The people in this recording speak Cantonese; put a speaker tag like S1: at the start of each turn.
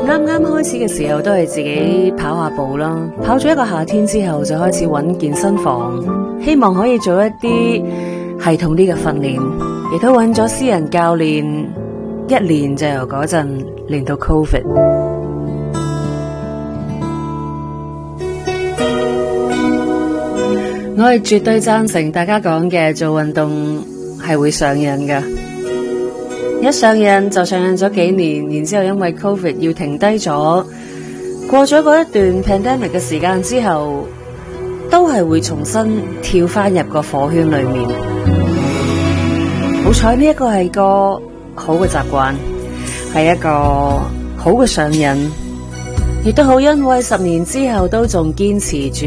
S1: 啱啱開始嘅時候都係自己跑下步啦，跑咗一個夏天之後就開始揾健身房，希望可以做一啲系統啲嘅訓練，亦都揾咗私人教練，一年就由嗰陣練到 Covid。我係絕對贊成大家講嘅，做運動係會上癮㗎。一上癮就上癮咗幾年，然之後因為 Covid 要停低咗，過咗嗰一段 pandemic 嘅時間之後，都係會重新跳翻入個火圈裏面。好彩呢一個係個好嘅習慣，係一個好嘅上癮，亦都好因為10年之後都仲堅持住。